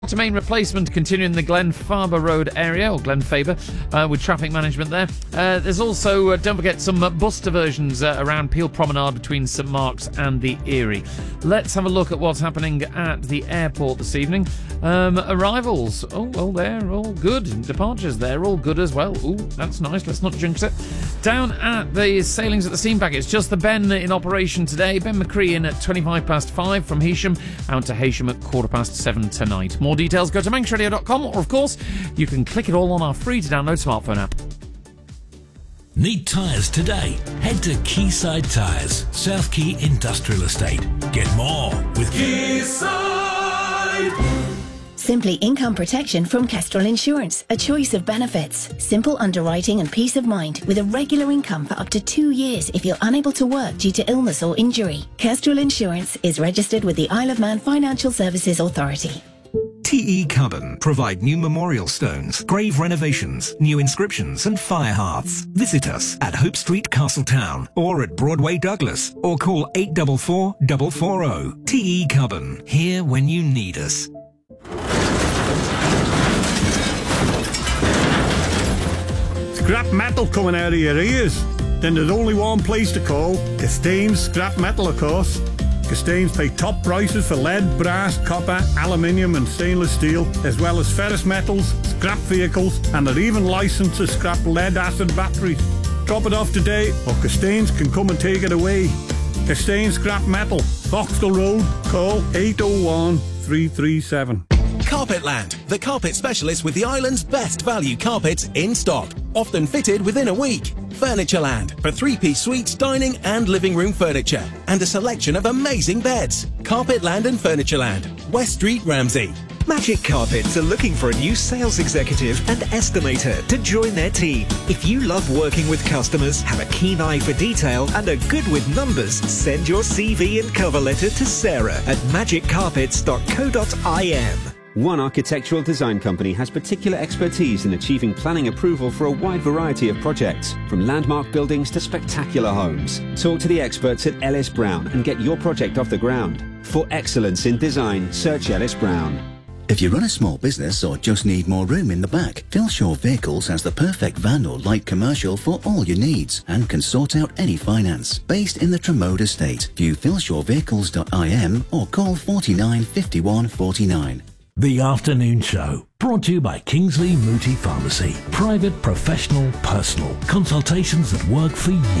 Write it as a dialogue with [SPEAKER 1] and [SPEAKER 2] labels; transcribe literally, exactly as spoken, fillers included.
[SPEAKER 1] To main replacement continuing in the Glen Faber Road area, or Glen Faber, uh, with traffic management there. Uh, there's also, uh, don't forget, some uh, bus diversions uh, around Peel Promenade between St Mark's and the Erie. Let's have a look at what's happening at the airport this evening. Um, arrivals, oh, well, they're all good. Departures, they're all good as well. Ooh, that's nice, let's not jinx it. Down at the sailings at the steam packet, it's just the Ben in operation today. Ben McCree in at twenty-five past five from Heysham, out to Heysham at quarter past seven tonight. More details, go to manx radio dot com, or of course, you can click it all on our free to download smartphone app.
[SPEAKER 2] Need tyres today? Head to Quayside Tyres, South Quay Industrial Estate. Get more with Quayside.
[SPEAKER 3] Simply income protection from Kestrel Insurance. A choice of benefits. Simple underwriting and peace of mind with a regular income for up to two years if you're unable to work due to illness or injury. Kestrel Insurance is registered with the Isle of Man Financial Services Authority.
[SPEAKER 4] T E Carbon provide new memorial stones, grave renovations, new inscriptions and fire hearths. Visit us at Hope Street, Castletown, or at Broadway, Douglas, or call eight four four, four four zero. T E Carbon, here when you need us.
[SPEAKER 5] Scrap metal coming out of your ears? Then there's only one place to call. Castains Scrap Metal, of course. Castains pay top prices for lead, brass, copper, aluminium and stainless steel, as well as ferrous metals, scrap vehicles, and are even licensed to scrap lead acid batteries. Drop it off today, or Castains can come and take it away. Castains Scrap Metal, Vauxhall Road, call eight oh one, three three seven.
[SPEAKER 6] Carpetland, the carpet specialist with the island's best value carpets in stock, often fitted within a week. Furnitureland, for three-piece suites, dining and living room furniture, and a selection of amazing beds. Carpetland and Furnitureland, West Street, Ramsey.
[SPEAKER 7] Magic Carpets are looking for a new sales executive and estimator to join their team. If you love working with customers, have a keen eye for detail, and are good with numbers, send your C V and cover letter to Sarah at magic carpets dot co dot I M.
[SPEAKER 8] One architectural design company has particular expertise in achieving planning approval for a wide variety of projects, from landmark buildings to spectacular homes. Talk to the experts at Ellis Brown and get your project off the ground. For excellence in design, search Ellis Brown.
[SPEAKER 9] If you run a small business or just need more room in the back, Philshaw Vehicles has the perfect van or light commercial for all your needs and can sort out any finance. Based in the Tremode estate, view philshaw vehicles dot I M or call forty-nine fifty-one forty-nine.
[SPEAKER 2] The Afternoon Show, brought to you by Kingsley Mooti Pharmacy. Private, professional, personal. Consultations that work for you.